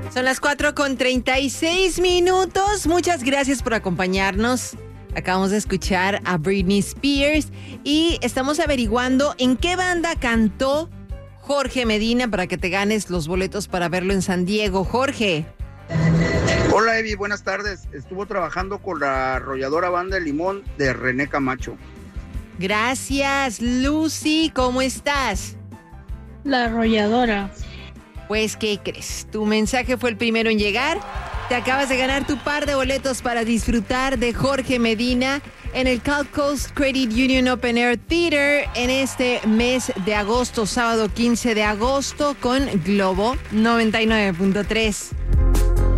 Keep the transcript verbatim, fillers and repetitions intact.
Son las cuatro con treinta y seis minutos. Muchas gracias por acompañarnos. Acabamos de escuchar a Britney Spears y estamos averiguando en qué banda cantó Jorge Medina para que te ganes los boletos para verlo en San Diego. Jorge. Hola, Evi, buenas tardes. Estuvo trabajando con la arrolladora Banda de Limón de René Camacho. Gracias, Lucy. ¿Cómo estás? La arrolladora. Pues, ¿qué crees? Tu mensaje fue el primero en llegar. Te acabas de ganar tu par de boletos para disfrutar de Jorge Medina en el Gulf Coast Credit Union Open Air Theater en este mes de agosto, sábado quince de agosto, con Globo noventa y nueve punto tres.